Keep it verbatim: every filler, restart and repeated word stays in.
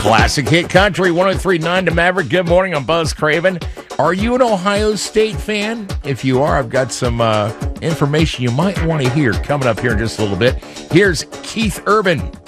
Classic Hit Country, one oh three point nine to Maverick. Good morning, I'm Buzz Craven. Are you an Ohio State fan? If you are, I've got some uh, information you might want to hear coming up here in just a little bit. Here's Keith Urban.